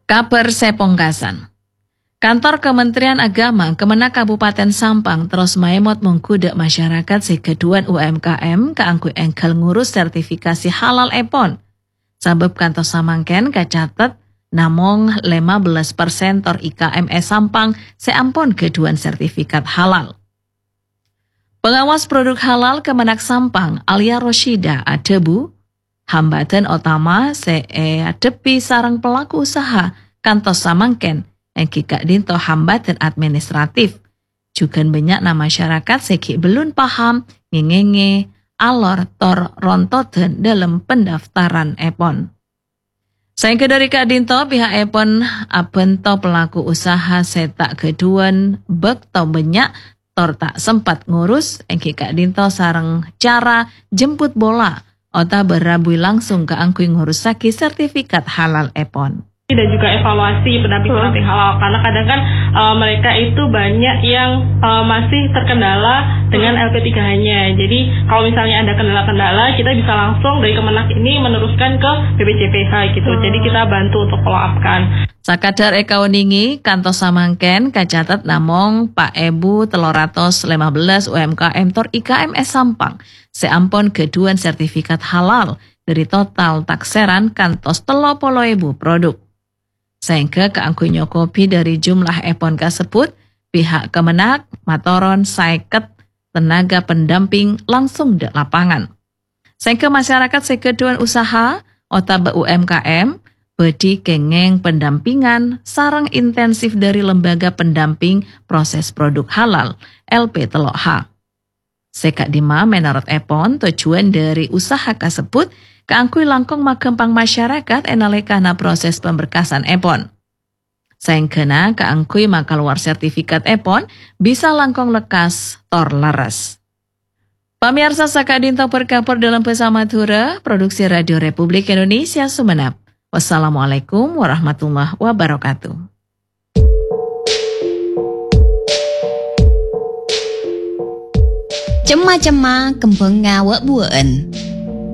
Kabar sepongkasan. Kantor Kementerian Agama Kemenak Kabupaten Sampang terus maemot mengkudak masyarakat sekeduan UMKM keangkui engkel ngurus sertifikasi halal epon. Sabab kantor samangken kacatet namong 15% tor IKMS Sampang seampun keduan sertifikat halal. Pengawas produk halal Kemenak Sampang Alia Roshida Adebu hambatan utama adepi sarang pelaku usaha kantor samangken engki kak dinto hambatan administratif. Juga banyak nama masyarakat seki belum paham ngenge alor tor rontoten dalam pendaftaran epon. Sehingga dari kak dinto pihak epon abento pelaku usaha setak keduan bek tau banyak tor tak sempat ngurus engki kak dinto sarang cara jemput bola Ota berabui langsung ke angkui ngurusaki sertifikat halal epon. Dan juga evaluasi pendamping halal karena kadang kan mereka itu banyak yang masih terkendala dengan LP3H-nya. Jadi kalau misalnya ada kendala-kendala kita bisa langsung dari Kemenak ini meneruskan ke BPJPH gitu. Jadi kita bantu untuk follow up-kan. Sakadar ekaoningi kantor samangken kacatat namong Pak Ebu 315 UMKM tor IKMS Sampang seampun keduan sertifikat halal dari total takseran kantos 30.000 produk. Sehingga keangkui nyokopi dari jumlah epon kasebut, pihak Kemenak matoron saiket tenaga pendamping langsung di lapangan. Sehingga masyarakat sekeduan usaha otak UMKM bedi kengeng pendampingan sarang intensif dari lembaga pendamping proses produk halal LP3H. Sekak dima menurut epon tujuan dari usaha kasebut keangkui langkong makempang masyarakat enalekana proses pemberkasan epon. Sehingga keangkui makaluar sertifikat epon bisa langkong lekas tor laras. Pamirsa Saka Dinto berkapur dalam Pesamadura, Produksi Radio Republik Indonesia Sumenep. Wassalamualaikum warahmatullahi wabarakatuh. Cema-cema kembang ngawak buan.